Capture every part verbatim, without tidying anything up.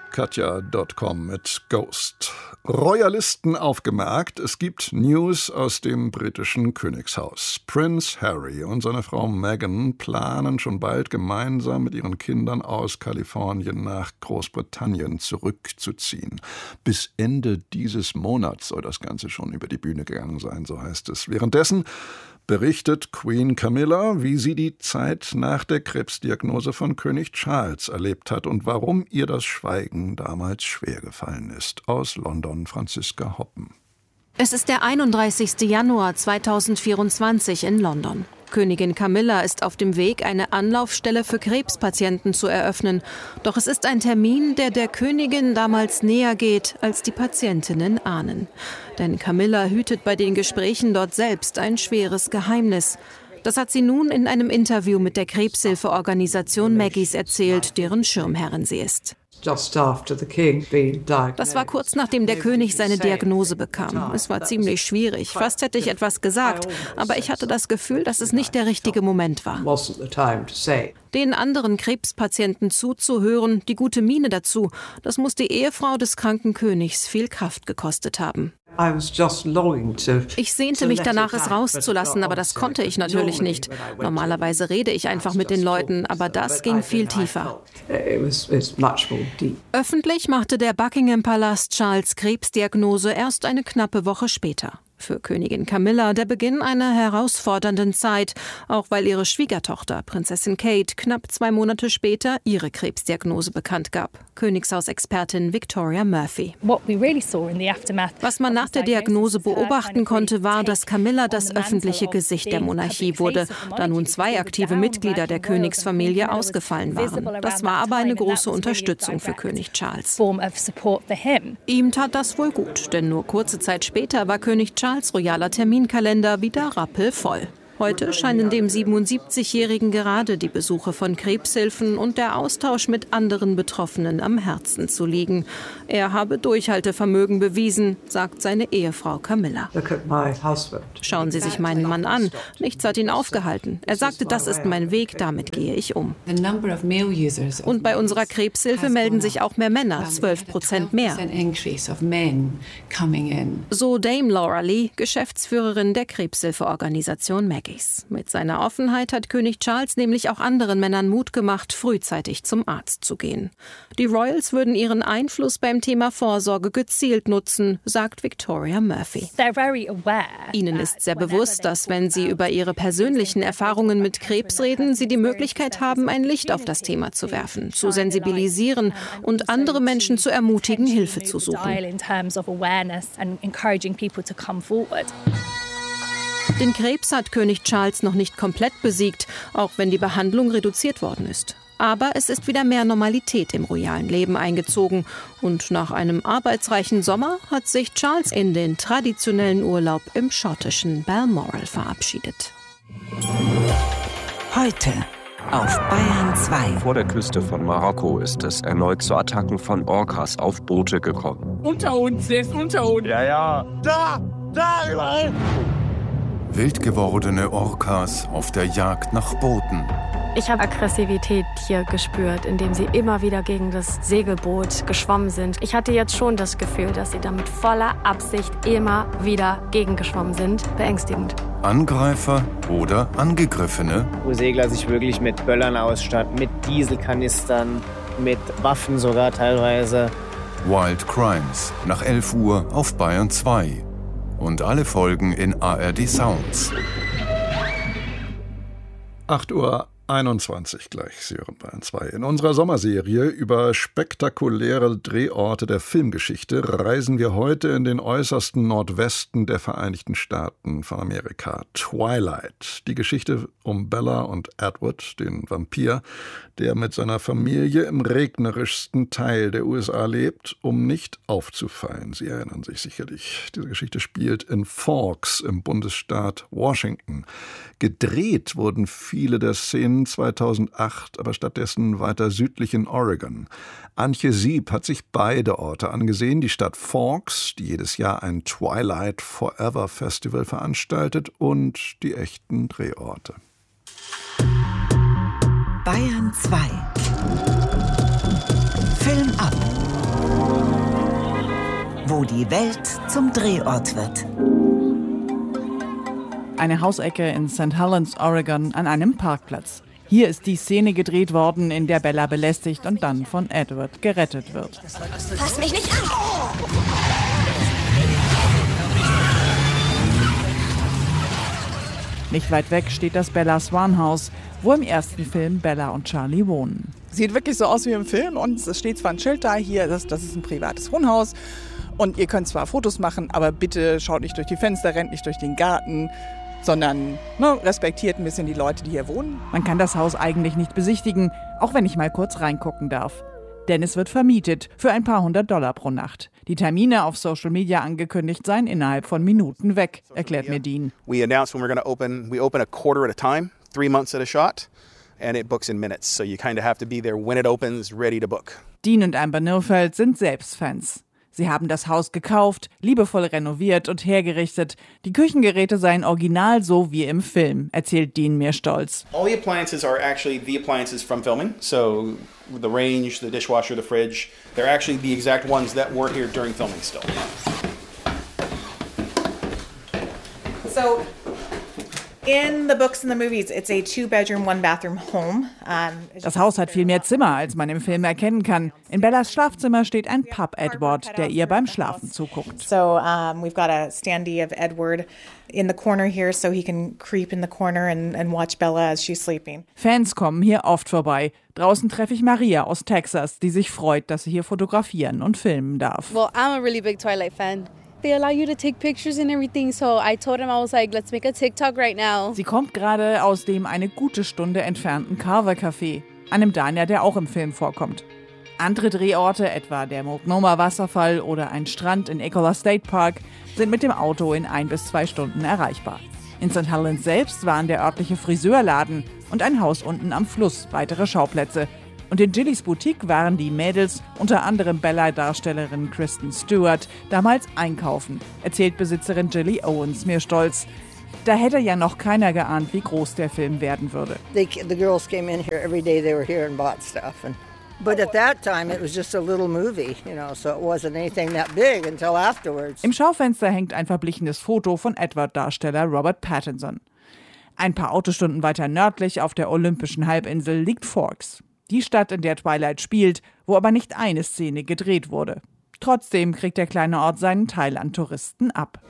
Katja Punkt com mit Ghost. Royalisten aufgemerkt, es gibt News aus dem britischen Königshaus. Prince Harry und seine Frau Meghan planen schon bald gemeinsam mit ihren Kindern aus Kalifornien nach Großbritannien zurückzuziehen. Bis Ende dieses Monats soll das Ganze schon über die Bühne gegangen sein, so heißt es. Währenddessen berichtet Queen Camilla, wie sie die Zeit nach der Krebsdiagnose von König Charles erlebt hat und warum ihr das Schweigen damals schwer gefallen ist. Aus London, Franziska Hoppen. Es ist der einunddreißigste Januar zweitausendvierundzwanzig in London. Königin Camilla ist auf dem Weg, eine Anlaufstelle für Krebspatienten zu eröffnen. Doch es ist ein Termin, der der Königin damals näher geht, als die Patientinnen ahnen. Denn Camilla hütet bei den Gesprächen dort selbst ein schweres Geheimnis. Das hat sie nun in einem Interview mit der Krebshilfeorganisation Maggies erzählt, deren Schirmherrin sie ist. Das war kurz nachdem der König seine Diagnose bekam. Es war ziemlich schwierig. Fast hätte ich etwas gesagt, aber ich hatte das Gefühl, dass es nicht der richtige Moment war. Den anderen Krebspatienten zuzuhören, die gute Miene dazu, das muss die Ehefrau des kranken Königs viel Kraft gekostet haben. Ich sehnte mich danach, es rauszulassen, aber das konnte ich natürlich nicht. Normalerweise rede ich einfach mit den Leuten, aber das ging viel tiefer. Öffentlich machte der Buckingham-Palast Charles' Krebsdiagnose erst eine knappe Woche später. Für Königin Camilla der Beginn einer herausfordernden Zeit, auch weil ihre Schwiegertochter, Prinzessin Kate, knapp zwei Monate später ihre Krebsdiagnose bekannt gab. Königshausexpertin Victoria Murphy. Was man nach der Diagnose beobachten konnte, war, dass Camilla das öffentliche Gesicht der Monarchie wurde, da nun zwei aktive Mitglieder der Königsfamilie ausgefallen waren. Das war aber eine große Unterstützung für König Charles. Ihm tat das wohl gut, denn nur kurze Zeit später war König Charles Charles' royaler Terminkalender wieder rappelvoll. Heute scheinen dem siebenundsiebzigjährigen gerade die Besuche von Krebshilfen und der Austausch mit anderen Betroffenen am Herzen zu liegen. Er habe Durchhaltevermögen bewiesen, sagt seine Ehefrau Camilla. Schauen Sie sich meinen Mann an. Nichts hat ihn aufgehalten. Er sagte, das ist mein Weg, damit gehe ich um. Und bei unserer Krebshilfe melden sich auch mehr Männer, zwölf Prozent mehr. So Dame Laura Lee, Geschäftsführerin der Krebshilfeorganisation Maggie. Mit seiner Offenheit hat König Charles nämlich auch anderen Männern Mut gemacht, frühzeitig zum Arzt zu gehen. Die Royals würden ihren Einfluss beim Thema Vorsorge gezielt nutzen, sagt Victoria Murphy. Ihnen ist sehr bewusst, dass wenn sie über ihre persönlichen Erfahrungen mit Krebs reden, sie die Möglichkeit haben, ein Licht auf das Thema zu werfen, zu sensibilisieren und andere Menschen zu ermutigen, Hilfe zu suchen. Den Krebs hat König Charles noch nicht komplett besiegt, auch wenn die Behandlung reduziert worden ist. Aber es ist wieder mehr Normalität im royalen Leben eingezogen. Und nach einem arbeitsreichen Sommer hat sich Charles in den traditionellen Urlaub im schottischen Balmoral verabschiedet. Heute auf Bayern zwei. Vor der Küste von Marokko ist es erneut zu Attacken von Orcas auf Boote gekommen. Unter uns, der ist unter uns. Ja, ja. Da, da, überall. Wild gewordene Orcas auf der Jagd nach Booten. Ich habe Aggressivität hier gespürt, indem sie immer wieder gegen das Segelboot geschwommen sind. Ich hatte jetzt schon das Gefühl, dass sie da mit voller Absicht immer wieder gegengeschwommen sind. Beängstigend. Angreifer oder Angegriffene? Wo Segler sich wirklich mit Böllern ausstatten, mit Dieselkanistern, mit Waffen sogar teilweise. Wild Crimes, nach elf Uhr auf Bayern zwei. Und alle Folgen in A R D Sounds. acht Uhr einundzwanzig gleich, Sie hören Bayern zwei. In unserer Sommerserie über spektakuläre Drehorte der Filmgeschichte reisen wir heute in den äußersten Nordwesten der Vereinigten Staaten von Amerika. Twilight, die Geschichte um Bella und Edward, den Vampir, der mit seiner Familie im regnerischsten Teil der U S A lebt, um nicht aufzufallen. Sie erinnern sich sicherlich. Diese Geschichte spielt in Forks im Bundesstaat Washington. Gedreht wurden viele der Szenen zweitausendacht, aber stattdessen weiter südlich in Oregon. Antje Sieb hat sich beide Orte angesehen, die Stadt Forks, die jedes Jahr ein Twilight Forever Festival veranstaltet, und die echten Drehorte. Bayern zwei. Film ab. wo die Welt zum Drehort wird. Eine Hausecke in Sankt Helens, Oregon, an einem Parkplatz. Hier ist die Szene gedreht worden, in der Bella belästigt und dann von Edward gerettet wird. Fass mich nicht an! Nicht weit weg steht das Bella Swan House, wo im ersten Film Bella und Charlie wohnen. Sieht wirklich so aus wie im Film und es steht zwar ein Schild da, hier, das, das ist ein privates Wohnhaus und ihr könnt zwar Fotos machen, aber bitte schaut nicht durch die Fenster, rennt nicht durch den Garten, sondern ne, respektiert ein bisschen die Leute, die hier wohnen. Man kann das Haus eigentlich nicht besichtigen, auch wenn ich mal kurz reingucken darf. Denn es wird vermietet für ein paar hundert Dollar pro Nacht. Die Termine auf Social Media angekündigt seien innerhalb von Minuten weg, erklärt mir Dean. We announce when we're going to open. We open a quarter at a time, three months at a shot, and it books in minutes. So you kind of have to be there when it opens, ready to book. Dean und Amber Neufeld sind selbst Fans. Sie haben das Haus gekauft, liebevoll renoviert und hergerichtet. Die Küchengeräte seien original so wie im Film, erzählt Dean mir stolz. All the appliances are actually the appliances from filming. So the range, the dishwasher, the fridge, they're actually the exact ones that were here during filming still. So in the books and the movies, it's a two-bedroom, one-bathroom home. Um, das Haus hat viel mehr Zimmer, als man im Film erkennen kann. In Bellas Schlafzimmer steht ein Pup-Edward, der ihr beim Schlafen zuguckt. So um, we've got a standee of Edward in the corner here, so he can creep in the corner and, and watch Bella as she's sleeping. Fans kommen hier oft vorbei. Draußen treffe ich Maria aus Texas, die sich freut, dass sie hier fotografieren und filmen darf. Well, I'm a really big Twilight fan. They allow you to take pictures and everything, so I told him, I was like, let's make a TikTok right now. Sie kommt gerade aus dem eine gute Stunde entfernten Carver Café, einem Diner, der auch im Film vorkommt. Andere Drehorte, etwa der Multnomah Wasserfall oder ein Strand in Ecola State Park, sind mit dem Auto in ein bis zwei Stunden erreichbar. In Sankt Helens selbst waren der örtliche Friseurladen und ein Haus unten am Fluss weitere Schauplätze. Und in Jillys Boutique waren die Mädels, unter anderem Bella-Darstellerin Kristen Stewart, damals einkaufen, erzählt Besitzerin Jilly Owens mir stolz. Da hätte ja noch keiner geahnt, wie groß der Film werden würde. They, the girls came in here every day. They were here and bought stuff. And, but at that time, it was just a little movie, you know, so it wasn't anything that big until afterwards. Im Schaufenster hängt ein verblichenes Foto von Edward-Darsteller Robert Pattinson. Ein paar Autostunden weiter nördlich auf der olympischen Halbinsel liegt Forks. Die Stadt, in der Twilight spielt, wo aber nicht eine Szene gedreht wurde. Trotzdem kriegt der kleine Ort seinen Teil an Touristen ab.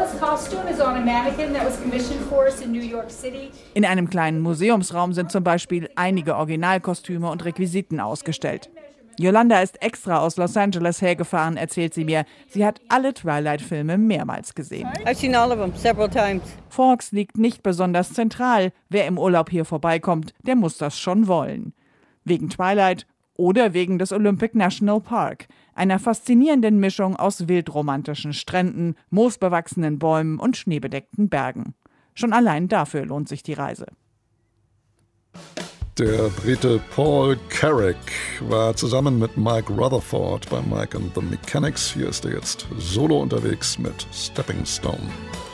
In einem kleinen Museumsraum sind zum Beispiel einige Originalkostüme und Requisiten ausgestellt. Yolanda ist extra aus Los Angeles hergefahren, erzählt sie mir. Sie hat alle Twilight-Filme mehrmals gesehen. I've seen all of them several times. Forks liegt nicht besonders zentral. Wer im Urlaub hier vorbeikommt, der muss das schon wollen. Wegen Twilight oder wegen des Olympic National Park, einer faszinierenden Mischung aus wildromantischen Stränden, moosbewachsenen Bäumen und schneebedeckten Bergen. Schon allein dafür lohnt sich die Reise. Der Brite Paul Carrack war zusammen mit Mike Rutherford bei Mike and the Mechanics. Hier ist er jetzt solo unterwegs mit Stepping Stone.